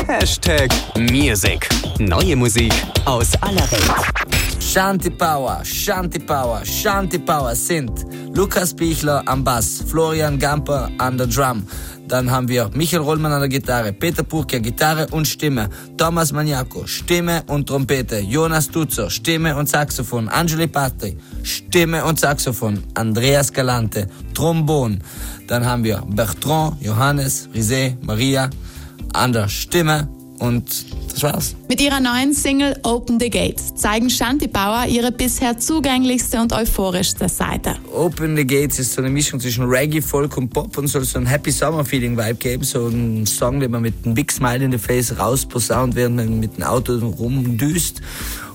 #Music. Neue Musik aus aller Welt. Shanti Power, Shanti Power, Shanti Power sind Lukas Bichler am Bass, Florian Gamper an der Drum. Dann haben wir Michael Rollmann an der Gitarre, Peter Purker, Gitarre und Stimme, Thomas Maniaco, Stimme und Trompete, Jonas Tuzzo, Stimme und Saxophon, Angeli Patri, Stimme und Saxophon, Andreas Galante, Trombon. Dann haben wir Bertrand, Johannes, Rizé, Maria an der Stimme und das war's. Mit ihrer neuen Single Open the Gates zeigen Shanti Power ihre bisher zugänglichste und euphorischste Seite. Open the Gates ist so eine Mischung zwischen Reggae, Folk und Pop und soll so ein Happy Summer Feeling Vibe geben. So ein Song, den man mit einem Big Smile in the Face rausposaunt, während man mit dem Auto rumdüst.